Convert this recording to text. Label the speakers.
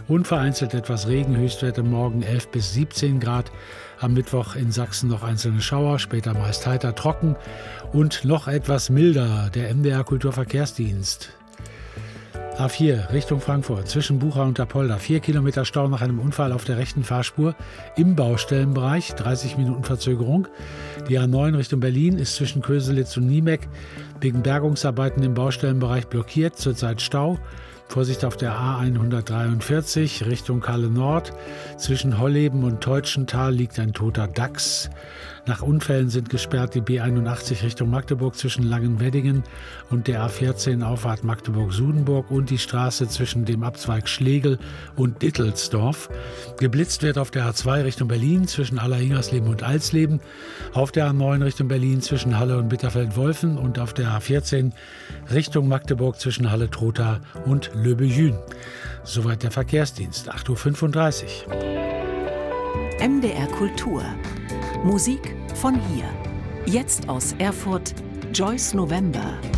Speaker 1: und vereinzelt etwas Regen, Höchstwerte morgen 11 bis 17 Grad. Am Mittwoch in Sachsen noch einzelne Schauer, später meist heiter, trocken und noch etwas milder. Der MDR Kulturverkehrsdienst. A4 Richtung Frankfurt zwischen Bucha und Apolda. 4 Kilometer Stau nach einem Unfall auf der rechten Fahrspur im Baustellenbereich. 30 Minuten Verzögerung. Die A9 Richtung Berlin ist zwischen Köselitz und Niemeck wegen Bergungsarbeiten im Baustellenbereich blockiert. Zurzeit Stau. Vorsicht auf der A143 Richtung Halle Nord. Zwischen Holleben und Teutschental liegt ein toter Dachs. Nach Unfällen sind gesperrt die B81 Richtung Magdeburg zwischen Langenweddingen und der A14 Auffahrt Magdeburg-Sudenburg und die Straße zwischen dem Abzweig Schlegel und Dittelsdorf. Geblitzt wird auf der A2 Richtung Berlin zwischen Allerhingersleben und Alsleben, auf der A9 Richtung Berlin zwischen Halle und Bitterfeld-Wolfen und auf der A14 Richtung Magdeburg zwischen Halle-Trotha und Löbejün. Soweit der Verkehrsdienst, 8.35 Uhr.
Speaker 2: MDR Kultur. Musik von hier. Jetzt aus Erfurt, Joyce November.